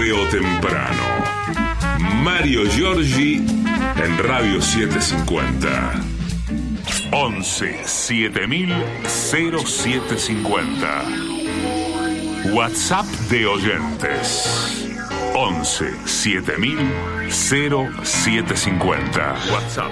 tarde o temprano. Mario Giorgi en Radio 750. 11 7000 0750. WhatsApp de oyentes. 11 7000 0750. WhatsApp.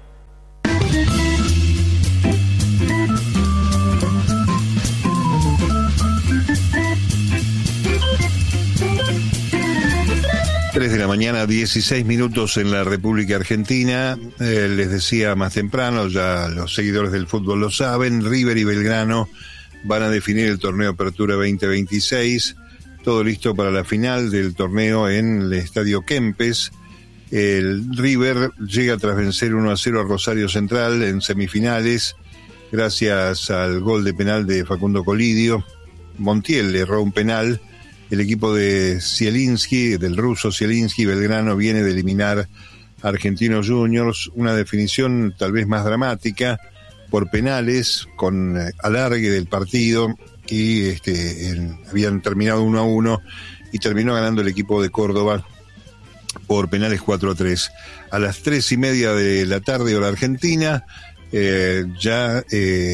De la mañana, 16 minutos en la República Argentina. Les decía más temprano, ya los seguidores del fútbol lo saben, River y Belgrano van a definir el torneo Apertura 2026. Todo listo para la final del torneo en el Estadio Kempes. El River llega tras vencer 1-0 a Rosario Central en semifinales, gracias al gol de penal de Facundo Colidio. Montiel erró un penal. El equipo de Zielinski, del ruso Zielinski, Belgrano, viene de eliminar a Argentinos Juniors. Una definición tal vez más dramática por penales, con alargue del partido, y habían terminado 1-1 y terminó ganando el equipo de Córdoba por penales 4-3. A las 3:30 de la tarde, hora argentina, ya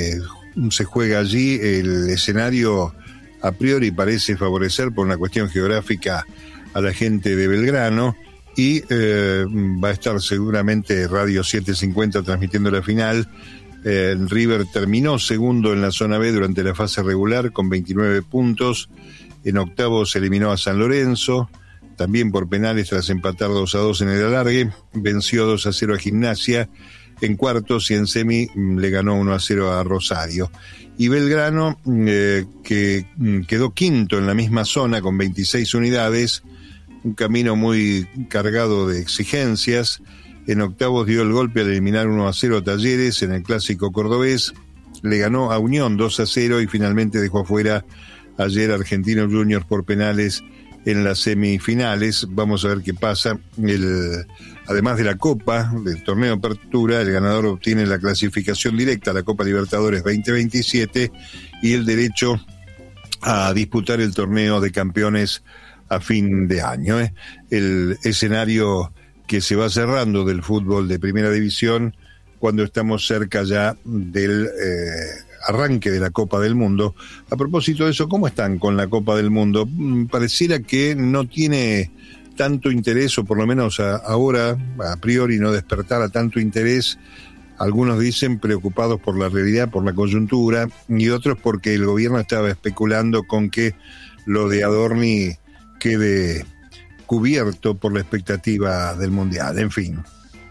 se juega allí. El escenario a priori parece favorecer, por una cuestión geográfica, a la gente de Belgrano, y va a estar seguramente Radio 750 transmitiendo la final. River terminó segundo en la zona B durante la fase regular con 29 puntos. En octavos eliminó a San Lorenzo, también por penales tras empatar 2-2 en el alargue. Venció 2-0 a Gimnasia. En cuartos y en semi le ganó 1-0 a Rosario. Y Belgrano, que quedó quinto en la misma zona con 26 unidades, un camino muy cargado de exigencias. En octavos dio el golpe al eliminar 1-0 a Talleres en el clásico cordobés. Le ganó a Unión 2-0 y finalmente dejó afuera ayer Argentinos Juniors por penales en las semifinales. Vamos a ver qué pasa. Además de la Copa, del torneo Apertura, el ganador obtiene la clasificación directa a la Copa Libertadores 2027 y el derecho a disputar el torneo de campeones a fin de año. El escenario que se va cerrando del fútbol de primera división cuando estamos cerca ya del arranque de la Copa del Mundo. A propósito de eso, ¿cómo están con la Copa del Mundo? Pareciera que no tiene tanto interés, o por lo menos ahora, a priori, no despertara tanto interés. Algunos dicen preocupados por la realidad, por la coyuntura, y otros porque el gobierno estaba especulando con que lo de Adorni quede cubierto por la expectativa del Mundial. En fin,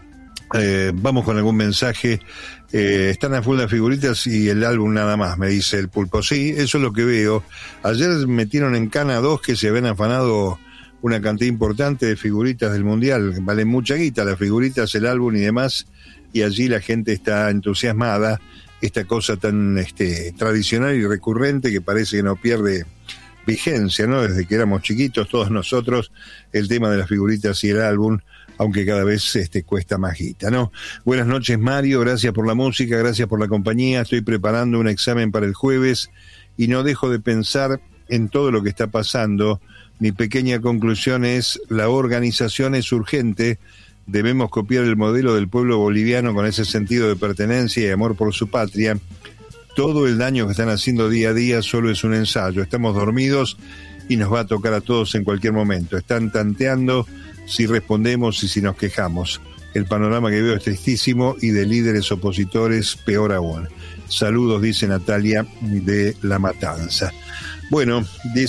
vamos con algún mensaje. Están a full las figuritas y el álbum nada más, me dice el Pulpo. Sí, eso es lo que veo. Ayer metieron en cana 2 que se habían afanado una cantidad importante de figuritas del Mundial. Valen mucha guita las figuritas, el álbum y demás, y allí la gente está entusiasmada. Esta cosa tan tradicional y recurrente que parece que no pierde vigencia, ¿no? Desde que éramos chiquitos, todos nosotros, el tema de las figuritas y el álbum, aunque cada vez cuesta más guita, ¿no? Buenas noches, Mario, gracias por la música, gracias por la compañía. Estoy preparando un examen para el jueves y no dejo de pensar en todo lo que está pasando. Mi pequeña conclusión es: la organización es urgente. Debemos copiar el modelo del pueblo boliviano con ese sentido de pertenencia y amor por su patria. Todo el daño que están haciendo día a día solo es un ensayo. Estamos dormidos y nos va a tocar a todos en cualquier momento. Están tanteando si respondemos y si nos quejamos. El panorama que veo es tristísimo y de líderes opositores peor aún. Saludos, dice Natalia de La Matanza. Bueno,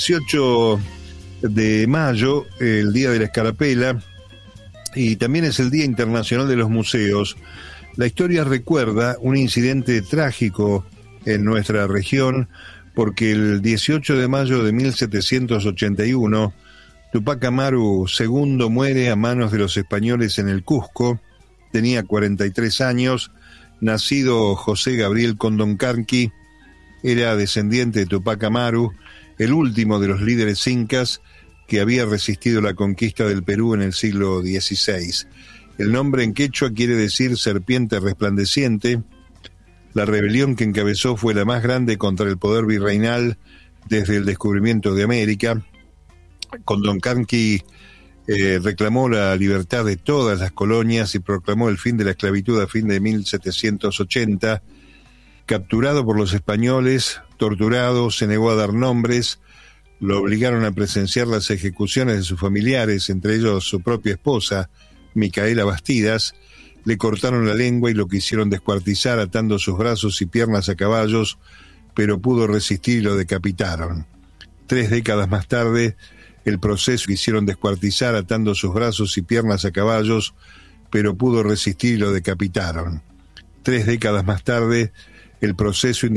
18 de mayo, el Día de la Escarapela, y también es el Día Internacional de los Museos. La historia recuerda un incidente trágico en nuestra región, porque el 18 de mayo de 1781, Tupac Amaru II muere a manos de los españoles en el Cusco. Tenía 43 años, nacido José Gabriel Condoncarqui, era descendiente de Tupac Amaru, el último de los líderes incas que había resistido la conquista del Perú en el siglo XVI. El nombre en quechua quiere decir serpiente resplandeciente. La rebelión que encabezó fue la más grande contra el poder virreinal desde el descubrimiento de América. Condorcanqui reclamó la libertad de todas las colonias y proclamó el fin de la esclavitud a fin de 1780. Capturado por los españoles, torturado, se negó a dar nombres, lo obligaron a presenciar las ejecuciones de sus familiares, entre ellos su propia esposa, Micaela Bastidas. Le cortaron la lengua y lo quisieron descuartizar atando sus brazos y piernas a caballos, pero pudo resistir y lo decapitaron. 3 décadas más tarde, el proceso quisieron descuartizar atando sus brazos y piernas a caballos, pero pudo resistir y lo decapitaron. 3 décadas más tarde, el proceso